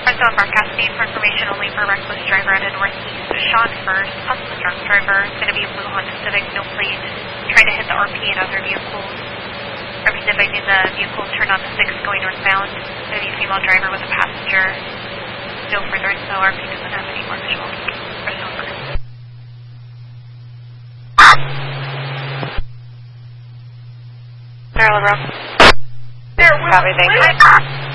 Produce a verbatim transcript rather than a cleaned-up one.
Fresno broadcast need for information only for reckless driver at a northeast. Shot first, possible drunk driver. Going to be a blue Honda Civic, no plate. Trying to hit the R P and other vehicles. R P advising the vehicle turned on the six going northbound. Going to be a female driver with a passenger. No further info. R P doesn't have any more visuals. Fresno over. Maryland Road. Copy, thank you.